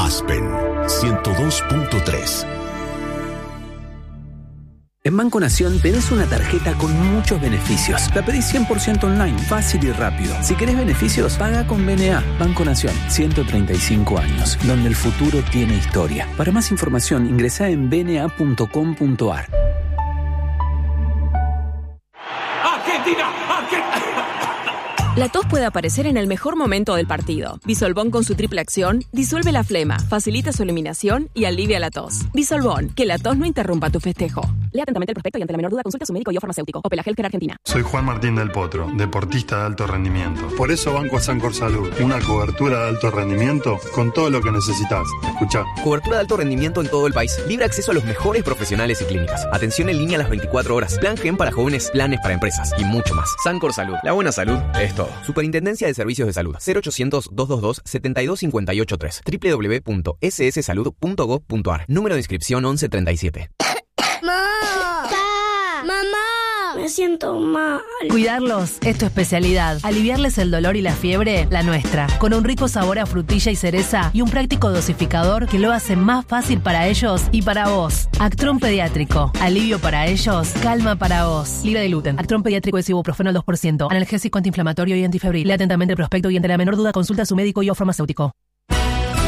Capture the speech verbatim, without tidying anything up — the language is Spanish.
Aspen ciento dos punto tres. En Banco Nación tenés una tarjeta con muchos beneficios. La pedís cien por ciento online, fácil y rápido. Si querés beneficios, paga con B N A. Banco Nación, ciento treinta y cinco años, donde el futuro tiene historia. Para más información, ingresá en b n a punto com punto a r. ¡Argentina! ¡Argentina! La tos puede aparecer en el mejor momento del partido. Bisolbón con su triple acción disuelve la flema, facilita su eliminación y alivia la tos. Bisolbón, que la tos no interrumpa tu festejo. Lea atentamente el prospecto y ante la menor duda consulte a su médico y o farmacéutico. Opel Healthcare Argentina. Soy Juan Martín del Potro, deportista de alto rendimiento. Por eso banco a Sancor Salud, una cobertura de alto rendimiento con todo lo que necesitas. Escuchá. Cobertura de alto rendimiento en todo el país. Libre acceso a los mejores profesionales y clínicas. Atención en línea a las veinticuatro horas. Plan Gen para jóvenes, planes para empresas y mucho más. Sancor Salud. La buena salud es todo. Superintendencia de Servicios de Salud. cero ochocientos, doscientos veintidós, setenta y dos cincuenta y ocho tres. doble u doble u doble u punto s s salud punto gov punto a r. Número de inscripción once treinta y siete. ¡Mamá! ¡Pa! ¡Mamá! Me siento mal. Cuidarlos es tu especialidad. Aliviarles el dolor y la fiebre, la nuestra. Con un rico sabor a frutilla y cereza y un práctico dosificador que lo hace más fácil para ellos y para vos. Actron Pediátrico. Alivio para ellos, calma para vos. Libre de gluten. Actron Pediátrico es ibuprofeno al dos por ciento. Analgésico, antiinflamatorio y antifebril. Lea atentamente el prospecto y ante la menor duda consulta a su médico y o farmacéutico.